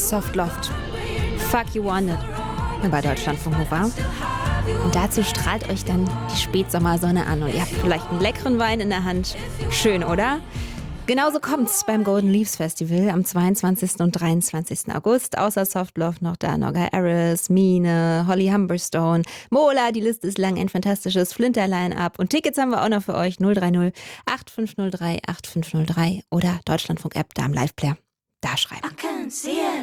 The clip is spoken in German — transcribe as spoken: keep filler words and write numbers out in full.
Softloft. Fuck You Want It. Bei Deutschlandfunk Nova. Und dazu strahlt euch dann die Spätsommersonne an und ihr habt vielleicht einen leckeren Wein in der Hand. Schön, oder? Genauso kommt's beim Golden Leaves Festival am zweiundzwanzigsten und dreiundzwanzigsten August. Außer Softloft noch da Noga Aris, Mine, Holly Humberstone, Mola, die Liste ist lang, ein fantastisches Flinter-Line-Up. Und Tickets haben wir auch noch für euch. null drei null acht fünf null drei acht fünf null drei oder Deutschlandfunk-App da im Live-Player. Da schreiben.